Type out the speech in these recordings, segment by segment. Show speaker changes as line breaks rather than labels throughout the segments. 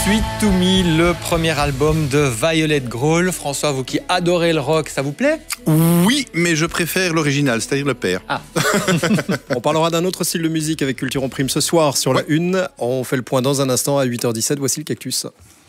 Sweet to Me, le premier album de Violet Grohl. François, vous qui adorez le rock, ça vous plaît?
Oui, mais je préfère l'original, c'est-à-dire le père.
Ah.
On parlera d'un autre style de musique avec Culture en Prime ce soir sur la Une. On fait le point dans un instant à 8h17. Voici le Cactus.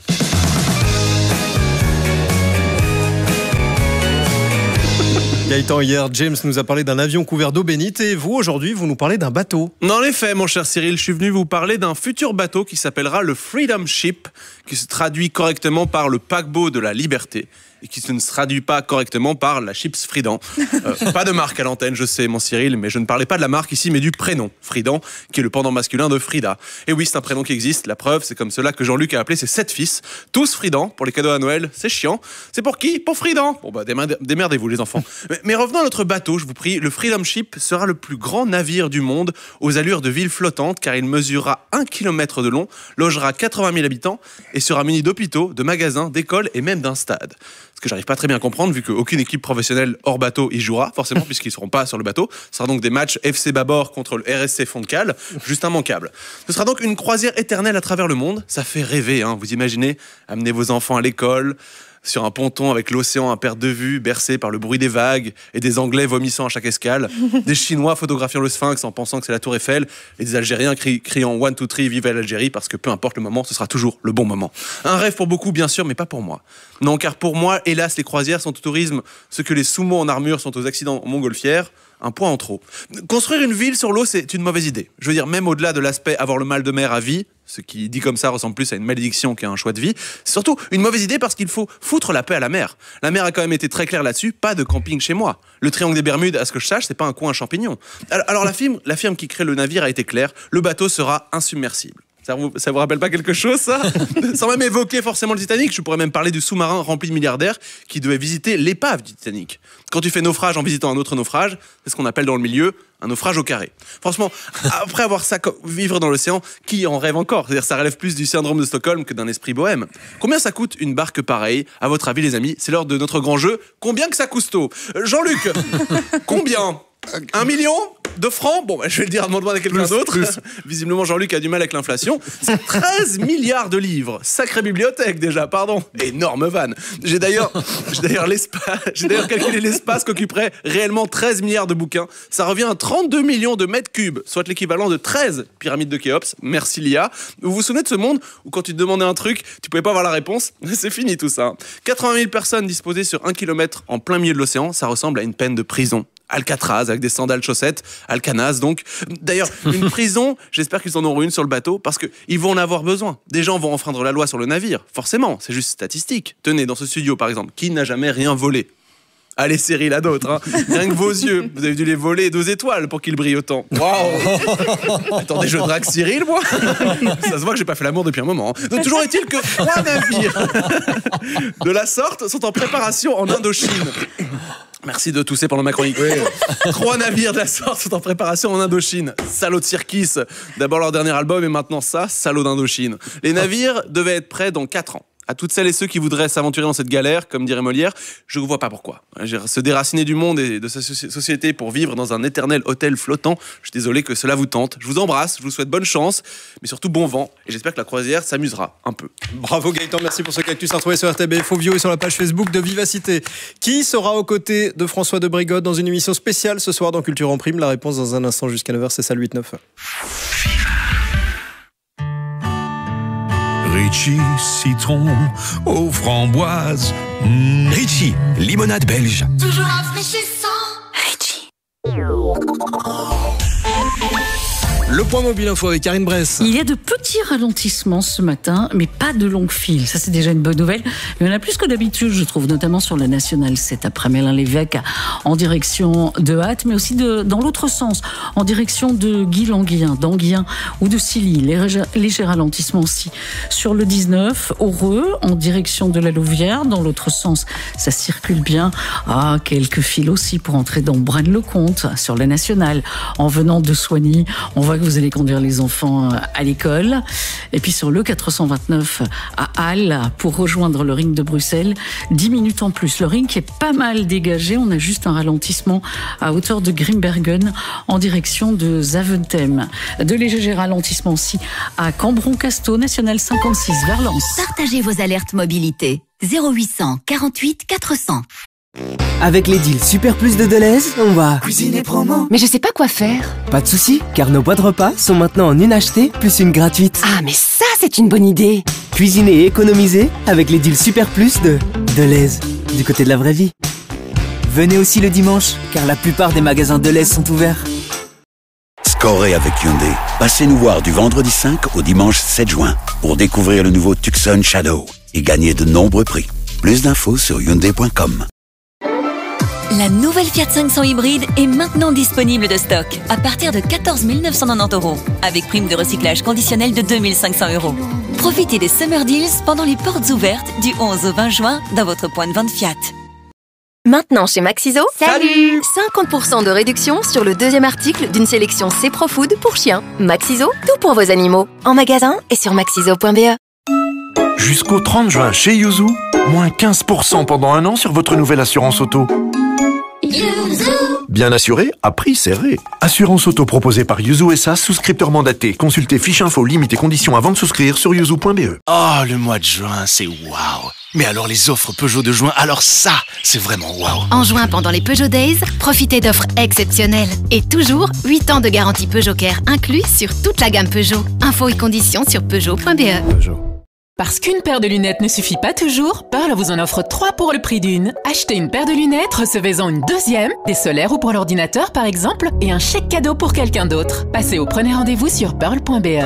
Gaëtan, hier, James nous a parlé d'un avion couvert d'eau bénite et vous, aujourd'hui, vous nous parlez d'un bateau.
En effet, mon cher Cyril, je suis venu vous parler d'un futur bateau qui s'appellera le Freedom Ship, qui se traduit correctement par le paquebot de la liberté et qui ne se traduit pas correctement par la Chips Fridan. Pas de marque à l'antenne, je sais, mon Cyril, mais je ne parlais pas de la marque ici, mais du prénom, Fridan, qui est le pendant masculin de Frida. Et oui, c'est un prénom qui existe, la preuve, c'est comme cela que Jean-Luc a appelé ses 7 fils, tous Fridan, pour les cadeaux à Noël, c'est chiant. C'est pour qui? Pour Fridan. Bon bah, démerdez-vous les enfants. Mais revenons à notre bateau, je vous prie, le Freedom Ship sera le plus grand navire du monde, aux allures de ville flottante, car il mesurera 1 km de long, logera 80 000 habitants, et sera muni d'hôpitaux, de magasins, d'écoles et même d'un stade. Ce que j'arrive pas très bien à comprendre, vu qu'aucune équipe professionnelle hors bateau y jouera, forcément, puisqu'ils seront pas sur le bateau. Ce sera donc des matchs FC Babord contre le RSC Fond de Cale, juste immanquable. Ce sera donc une croisière éternelle à travers le monde. Ça fait rêver, hein. Vous imaginez amener vos enfants à l'école, sur un ponton avec l'océan à perte de vue, bercé par le bruit des vagues et des Anglais vomissant à chaque escale, des Chinois photographiant le Sphinx en pensant que c'est la Tour Eiffel et des Algériens criant 1, 2, 3, vive l'Algérie, parce que peu importe le moment, ce sera toujours le bon moment. Un rêve pour beaucoup, bien sûr, mais pas pour moi. Non, car pour moi, hélas, les croisières sont au tourisme ce que les sumo en armure sont aux accidents en montgolfière. Un point en trop. Construire une ville sur l'eau, c'est une mauvaise idée. Je veux dire, même au-delà de l'aspect avoir le mal de mer à vie, ce qui dit comme ça ressemble plus à une malédiction qu'à un choix de vie, c'est surtout une mauvaise idée parce qu'il faut foutre la paix à la mer. La mer a quand même été très claire là-dessus, pas de camping chez moi. Le triangle des Bermudes, à ce que je sache, c'est pas un coin à champignons. Alors la firme qui crée le navire a été claire, le bateau sera insubmersible. Ça vous rappelle pas quelque chose, ça? Sans même évoquer forcément le Titanic, je pourrais même parler du sous-marin rempli de milliardaires qui devait visiter l'épave du Titanic. Quand tu fais naufrage en visitant un autre naufrage, c'est ce qu'on appelle dans le milieu un naufrage au carré. Franchement, après avoir ça, vivre dans l'océan, qui en rêve encore? C'est-à-dire, ça relève plus du syndrome de Stockholm que d'un esprit bohème. Combien ça coûte une barque pareille? À votre avis, les amis, c'est l'heure de notre grand jeu. Combien que ça cousteau? Jean-Luc, combien? 1 million de francs? Bon, bah, je vais le dire avant de demander à quelqu'un d'autre. Visiblement, Jean-Luc a du mal avec l'inflation. C'est 13 milliards de livres. Sacrée bibliothèque, déjà, pardon. Énorme vanne. J'ai d'ailleurs calculé l'espace qu'occuperait réellement 13 milliards de bouquins. Ça revient à 32 millions de mètres cubes, soit l'équivalent de 13 pyramides de Khéops. Merci, Lia. Vous vous souvenez de ce monde où quand tu te demandais un truc, tu pouvais pas avoir la réponse? C'est fini tout ça. 80 000 personnes disposées sur 1 kilomètre en plein milieu de l'océan, ça ressemble à une peine de prison. Alcatraz, avec des sandales chaussettes, Alcanaz donc. D'ailleurs, une prison, j'espère qu'ils en auront une sur le bateau, parce qu'ils vont en avoir besoin. Des gens vont enfreindre la loi sur le navire, forcément, c'est juste statistique. Tenez, dans ce studio par exemple, qui n'a jamais rien volé? Allez, Cyril, à d'autres, hein. Rien que vos yeux, vous avez dû les voler 2 étoiles pour qu'ils brillent autant. Waouh! Attendez, je drague Cyril, moi? Ça se voit que j'ai pas fait l'amour depuis un moment. Hein. Donc, toujours est-il que 3 navires de la sorte sont en préparation en Indochine. Merci de tousser pendant ma chronique. Oui. 3 navires de la sorte sont en préparation en Indochine. Salaud de Cirkis. D'abord leur dernier album et maintenant ça, salaud d'Indochine. Les navires devaient être prêts dans 4 ans. À toutes celles et ceux qui voudraient s'aventurer dans cette galère, comme dirait Molière, je ne vois pas pourquoi. Se déraciner du monde et de sa société pour vivre dans un éternel hôtel flottant, je suis désolé que cela vous tente. Je vous embrasse, je vous souhaite bonne chance, mais surtout bon vent. Et j'espère que la croisière s'amusera un peu.
Bravo Gaëtan, merci pour ce Cactus à retrouver sur RTB Fovio et sur la page Facebook de Vivacité. Qui sera aux côtés de François de Brigode dans une émission spéciale ce soir dans Culture en Prime? La réponse dans un instant jusqu'à 9h, c'est ça le 8-9.
Ritchie, citron aux framboises. Ritchie, limonade belge.
Toujours rafraîchissant. Ritchie.
Le point mobile info avec Karine Bress.
Il y a de petits ralentissements ce matin, mais pas de longues files. Ça, c'est déjà une bonne nouvelle. Il y en a plus que d'habitude, je trouve, notamment sur la Nationale 7 après Mélin-l'Évêque en direction de Hatt, mais aussi dans l'autre sens, en direction de Guy-Languien, d'Anguien ou de Silly. Léger ralentissement aussi sur le 19, Heureux, en direction de la Louvière. Dans l'autre sens, ça circule bien. Quelques files aussi pour entrer dans Braine-le-Comte sur la Nationale. En venant de Soigny, on va que vous allez conduire les enfants à l'école. Et puis sur le 429 à Halle, pour rejoindre le ring de Bruxelles, 10 minutes en plus. Le ring qui est pas mal dégagé. On a juste un ralentissement à hauteur de Grimbergen en direction de Zaventem. De légers ralentissements aussi à Cambron-Casteau, National 56 vers Lens.
Partagez vos alertes mobilité. 0800 48 400.
Avec les deals Super Plus de Deleuze, on va
cuisiner promo.
Mais je sais pas quoi faire.
Pas de soucis, car nos boîtes repas sont maintenant en une achetée plus une gratuite.
Ah, mais ça, c'est une bonne idée.
Cuisiner et économiser avec les deals Super Plus de Deleuze, du côté de la vraie vie. Venez aussi le dimanche, car la plupart des magasins Deleuze sont ouverts.
Scorez avec Hyundai. Passez nous voir du vendredi 5 au dimanche 7 juin pour découvrir le nouveau Tucson Shadow et gagner de nombreux prix. Plus d'infos sur Hyundai.com.
La nouvelle Fiat 500 hybride est maintenant disponible de stock à partir de 14 990 €, avec prime de recyclage conditionnelle de 2 500 €. Profitez des Summer Deals pendant les portes ouvertes du 11 au 20 juin dans votre point de vente Fiat.
Maintenant chez Maxiso,
Salut
50% de réduction sur le deuxième article d'une sélection C-Pro-Food pour chiens. Maxiso, tout pour vos animaux. En magasin et sur maxiso.be.
Jusqu'au 30 juin chez Yuzu, moins 15% pendant un an sur votre nouvelle assurance auto. Bien assuré, à prix serré. Assurance auto proposée par Yuzu SA, souscripteur mandaté. Consultez fiche info, limites et conditions avant de souscrire sur yuzu.be.
Oh, le mois de juin, c'est waouh. Mais alors les offres Peugeot de juin, alors ça, c'est vraiment waouh.
En juin, pendant les Peugeot Days, profitez d'offres exceptionnelles. Et toujours, 8 ans de garantie Peugeot Care inclus sur toute la gamme Peugeot. Infos et conditions sur peugeot.be.
Parce qu'une paire de lunettes ne suffit pas toujours, Pearl vous en offre 3 pour le prix d'une. Achetez une paire de lunettes, recevez-en une deuxième, des solaires ou pour l'ordinateur par exemple, et un chèque cadeau pour quelqu'un d'autre. Passez au premier rendez-vous sur pearl.be.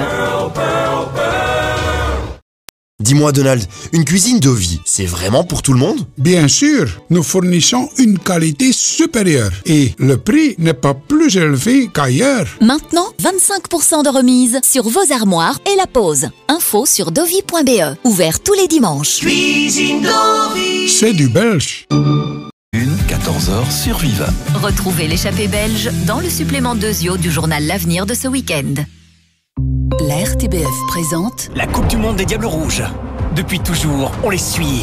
Dis-moi Donald, une cuisine Dovi, c'est vraiment pour tout le monde?
Bien sûr, nous fournissons une qualité supérieure et le prix n'est pas plus élevé qu'ailleurs.
Maintenant, 25% de remise sur vos armoires et la pose. Info sur dovi.be. Ouvert tous les dimanches.
Cuisine Dovi.
C'est du belge.
14h sur Viva.
Retrouvez l'échappée belge dans le supplément 2 du journal L'Avenir de ce week-end. La RTBF présente
la Coupe du Monde des Diables Rouges. Depuis toujours, on les suit.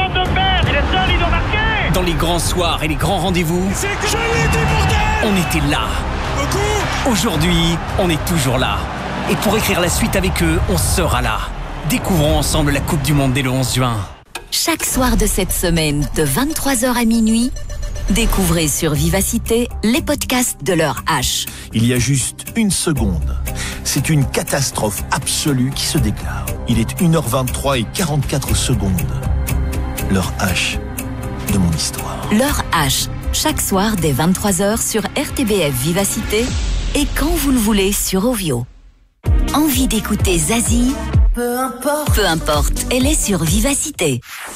Dans les grands soirs et les grands rendez-vous, on était là. Aujourd'hui, on est toujours là. Et pour écrire la suite avec eux, on sera là. Découvrons ensemble la Coupe du Monde dès le 11 juin.
Chaque soir de cette semaine, de 23h à minuit, découvrez sur Vivacité les podcasts de l'heure H.
Il y a juste une seconde. C'est une catastrophe absolue qui se déclare. Il est 1h23 et 44 secondes. L'heure H de mon histoire.
L'heure H, chaque soir dès 23h sur RTBF Vivacité et quand vous le voulez sur Ovio. Envie d'écouter Zazie? Peu importe, elle est sur Vivacité.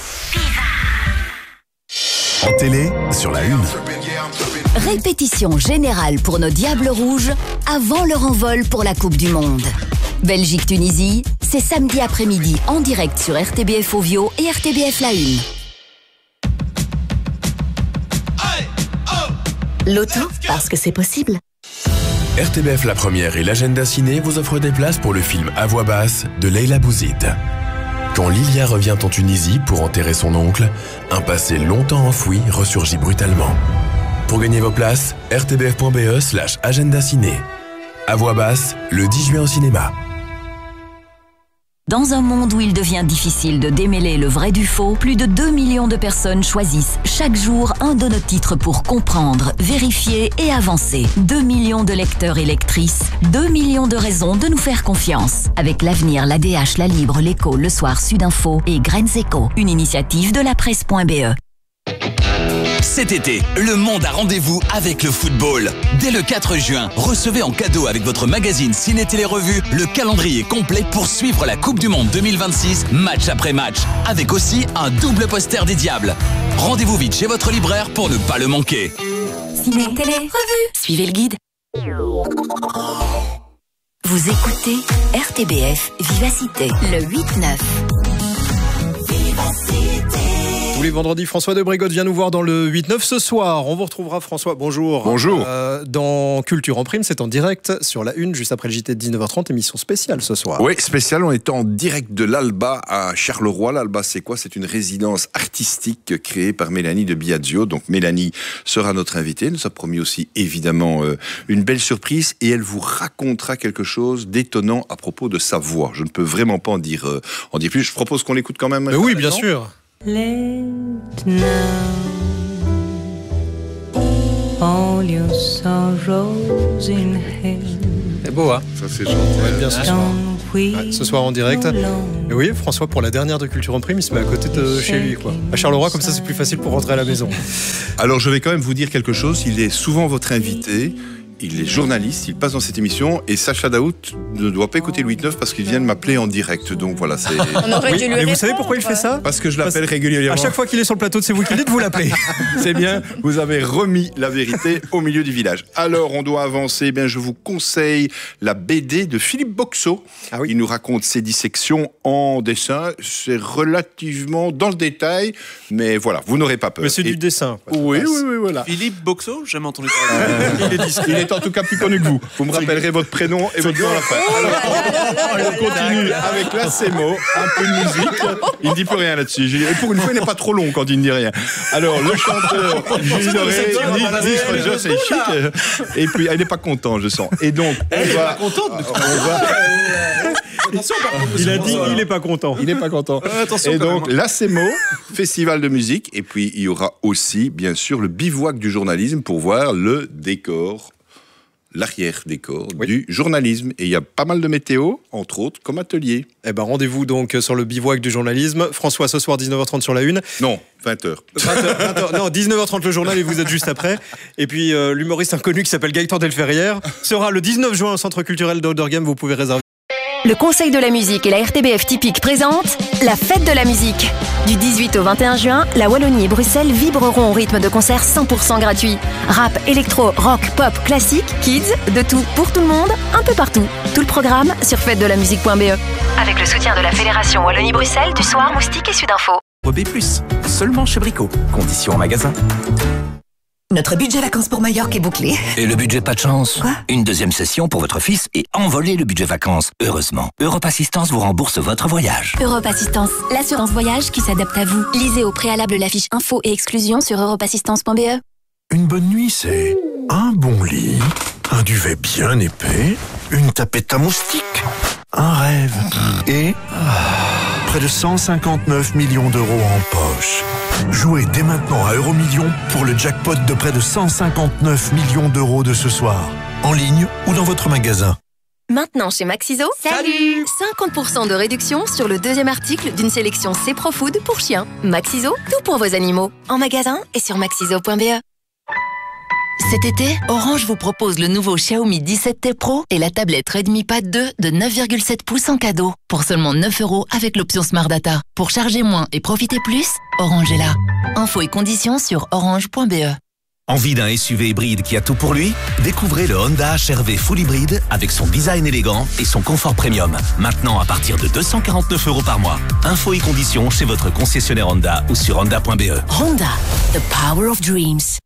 En télé, sur la une.
Répétition générale pour nos Diables Rouges avant leur envol pour la Coupe du Monde. Belgique-Tunisie, c'est samedi après-midi en direct sur RTBF Ovio et RTBF La Une. Loto, parce que c'est possible.
RTBF La Première et l'Agenda Ciné vous offrent des places pour le film À voix basse de Leila Bouzid. Quand Lilia revient en Tunisie pour enterrer son oncle, un passé longtemps enfoui ressurgit brutalement. Pour gagner vos places, rtbf.be/agenda ciné. À voix basse, le 10 juin au cinéma.
Dans un monde où il devient difficile de démêler le vrai du faux, plus de 2 millions de personnes choisissent chaque jour un de nos titres pour comprendre, vérifier et avancer. 2 millions de lecteurs et lectrices, 2 millions de raisons de nous faire confiance. Avec l'Avenir, l'ADH, La Libre, l'Écho, Le Soir, Sudinfo et Graines Éco, une initiative de la presse.be.
Cet été, le monde a rendez-vous avec le football. Dès le 4 juin, recevez en cadeau avec votre magazine Ciné-Télé-Revue le calendrier complet pour suivre la Coupe du Monde 2026, match après match, avec aussi un double poster des Diables. Rendez-vous vite chez votre libraire pour ne pas le manquer.
Ciné-Télé-Revue, suivez le guide. Vous écoutez RTBF Vivacité, le 8-9.
Tous les vendredis, François de Brigode vient nous voir dans le 8-9 ce soir. On vous retrouvera, François. Bonjour.
Bonjour.
Dans Culture en Prime, c'est en direct sur la Une, juste après le JT de 19h30, émission spéciale ce soir.
Oui, spéciale. On est en direct de l'Alba à Charleroi. L'Alba, c'est quoi? C'est une résidence artistique créée par Mélanie de Biagio. Donc Mélanie sera notre invitée. Elle nous a promis aussi évidemment une belle surprise et elle vous racontera quelque chose d'étonnant à propos de sa voix. Je ne peux vraiment pas en dire plus. Je propose qu'on l'écoute quand même.
Oui, bien sûr.
Let now all your sorrows in hell.
C'est beau, hein?
Ça, c'est gentil.
On va être bien ce soir. Ouais, ce soir en direct. Et oui, François, pour la dernière de Culture en Prime, il se met à côté de chez lui, quoi. À Charleroi, comme ça, c'est plus facile pour rentrer à la maison.
Alors, je vais quand même vous dire quelque chose. Il est souvent votre invité. Il est journaliste, il passe dans cette émission et Sacha Daoud ne doit pas écouter le 8-9 parce qu'il vient de m'appeler en direct. Donc voilà, c'est...
On aurait dû lui
Et vous savez pourquoi il fait ça?
Parce que je l'appelle régulièrement.
À chaque fois qu'il est sur le plateau de C'est vous qui le dites, vous l'appelez.
C'est bien, vous avez remis la vérité au milieu du village. Alors, on doit avancer. Eh bien, je vous conseille la BD de Philippe Boxeau. Ah oui. Il nous raconte ses dissections en dessin. C'est relativement dans le détail, mais voilà, vous n'aurez pas peur.
Mais c'est du dessin.
Oui, voilà.
Philippe Boxeau, j'ai jamais entendu parler.
Il est en tout cas plus connu que vous. Vous me rappellerez votre prénom et votre nom à la fin. Alors, on continue avec la Semo, un peu de musique. Il ne dit plus rien là-dessus. Et pour une fois, il n'est pas trop long quand il ne dit rien. Alors, le chanteur Gilles Doré, Nick Rogers, c'est chic. Et puis, elle n'est pas contente, je sens. Et donc,
elle n'est pas contente.
Il a dit qu'il n'est pas content.
Il n'est pas content. Et donc, la Semo, festival de musique. Et puis, il y aura aussi, bien sûr, le bivouac du journalisme pour voir le décor, l'arrière-décor du journalisme. Et il y a pas mal de météo, entre autres, comme atelier.
Eh ben, rendez-vous donc sur le bivouac du journalisme. François, ce soir, 19h30 sur la Une.
Non, 20h.
20h. Non, 19h30 le journal et vous êtes juste après. Et puis, l'humoriste inconnu qui s'appelle Gaëtan Delferrière sera le 19 juin au Centre culturel d'Oderghem. Vous pouvez réserver.
Le Conseil de la musique et la RTBF Typique présentent la fête de la musique. Du 18 au 21 juin, la Wallonie et Bruxelles vibreront au rythme de concerts 100% gratuits. Rap, électro, rock, pop, classique, kids, de tout pour tout le monde, un peu partout. Tout le programme sur fêtedelamusique.be. Avec le soutien de la Fédération Wallonie-Bruxelles, du Soir, Moustique et Sudinfo.
B+, seulement chez Brico. Conditions en magasin.
Notre budget vacances pour Majorque est bouclé.
Et le budget pas de chance?
Quoi?
Une deuxième session pour votre fils et envoler le budget vacances. Heureusement, Europe Assistance vous rembourse votre voyage.
Europe Assistance, l'assurance voyage qui s'adapte à vous. Lisez au préalable la fiche info et exclusion sur europeassistance.be.
Une bonne nuit, c'est un bon lit, un duvet bien épais, une tapette à moustiques, un rêve et près de 159 millions d'euros en poche. Jouez dès maintenant à Euromillions pour le jackpot de près de 159 millions d'euros de ce soir, en ligne ou dans votre magasin.
Maintenant chez Maxiso, salut 50% de réduction sur le deuxième article d'une sélection C-Profood pour chiens. Maxiso, tout pour vos animaux. En magasin et sur maxiso.be.
Cet été, Orange vous propose le nouveau Xiaomi 17T Pro et la tablette Redmi Pad 2 de 9,7 pouces en cadeau. Pour seulement 9 € avec l'option Smart Data. Pour charger moins et profiter plus, Orange est là. Infos et conditions sur orange.be.
Envie d'un SUV hybride qui a tout pour lui? Découvrez le Honda HR-V Full Hybride avec son design élégant et son confort premium. Maintenant à partir de 249 € par mois. Infos et conditions chez votre concessionnaire Honda ou sur honda.be.
Honda, the power of dreams.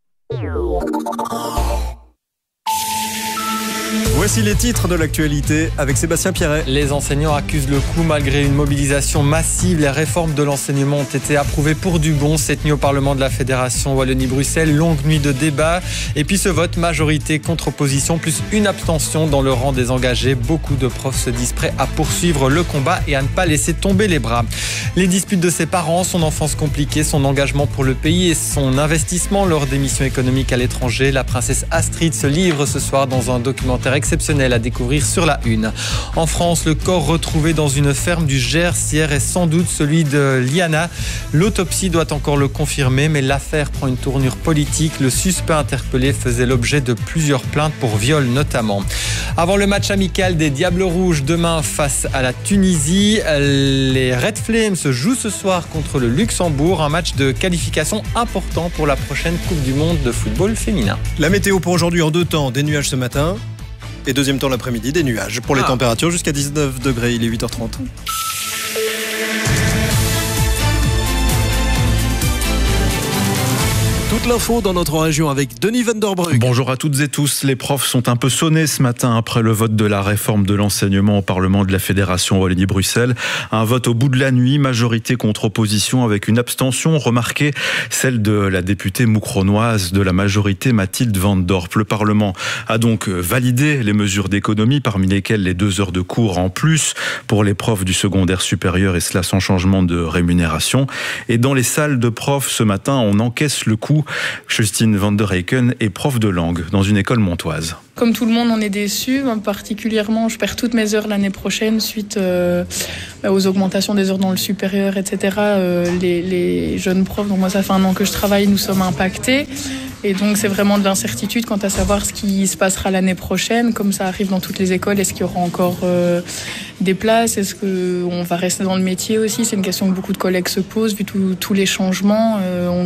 Voici les titres de l'actualité avec Sébastien Pierret.
Les enseignants accusent le coup malgré une mobilisation massive. Les réformes de l'enseignement ont été approuvées pour du bon cette nuit au Parlement de la Fédération Wallonie-Bruxelles. Longue nuit de débat. Et puis ce vote, majorité contre opposition, plus une abstention dans le rang des engagés. Beaucoup de profs se disent prêts à poursuivre le combat et à ne pas laisser tomber les bras. Les disputes de ses parents, son enfance compliquée, son engagement pour le pays et son investissement lors des missions économiques à l'étranger. La princesse Astrid se livre ce soir dans un documentaire exceptionnel à découvrir sur la Une. En France, le corps retrouvé dans une ferme du Gers hier est sans doute celui de Liana. L'autopsie doit encore le confirmer, mais l'affaire prend une tournure politique. Le suspect interpellé faisait l'objet de plusieurs plaintes pour viol notamment. Avant le match amical des Diables Rouges demain face à la Tunisie, les Red Flames se jouent ce soir contre le Luxembourg, un match de qualification important pour la prochaine Coupe du Monde de football féminin.
La météo pour aujourd'hui en deux temps, des nuages ce matin et deuxième temps l'après-midi, des nuages. Pour les températures jusqu'à 19 degrés, il est 8h30. Toute l'info dans notre région avec Denis Vanderbrugge.
Bonjour à toutes et tous. Les profs sont un peu sonnés ce matin après le vote de la réforme de l'enseignement au Parlement de la Fédération Wallonie-Bruxelles. Un vote au bout de la nuit, majorité contre opposition avec une abstention remarquée, celle de la députée moucronoise de la majorité Mathilde Van Dorp. Le Parlement a donc validé les mesures d'économie, parmi lesquelles les 2 heures de cours en plus pour les profs du secondaire supérieur, et cela sans changement de rémunération. Et dans les salles de profs ce matin, on encaisse le coup. Justine Van der Eycken est prof de langue dans une école montoise.
Comme tout le monde, on est déçus. Particulièrement, je perds toutes mes heures l'année prochaine suite aux augmentations des heures dans le supérieur, etc. Les jeunes profs, donc moi ça fait 1 an que je travaille, nous sommes impactés. Et donc c'est vraiment de l'incertitude quant à savoir ce qui se passera l'année prochaine. Comme ça arrive dans toutes les écoles, est-ce qu'il y aura encore des places? Est-ce qu'on va rester dans le métier aussi? C'est une question que beaucoup de collègues se posent vu tous les changements.